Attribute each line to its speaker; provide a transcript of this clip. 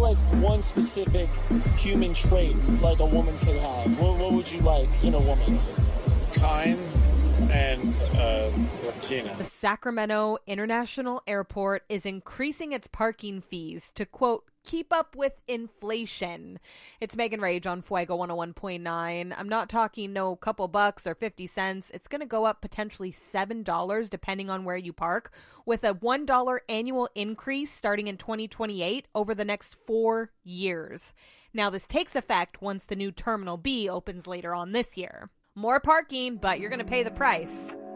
Speaker 1: like one specific human trait like a woman could have? What would you like in a woman?
Speaker 2: Kind and Latina.
Speaker 3: The Sacramento International Airport is increasing its parking fees to, quote, keep up with inflation. It's Megan Rage on Fuego 101.9. I'm not talking no couple bucks or 50 cents. It's going to go up potentially $7 depending on where you park, with a $1 annual increase starting in 2028 over the next 4 years. Now, this takes effect once the new Terminal B opens later on this year. More parking, but you're going to pay the price.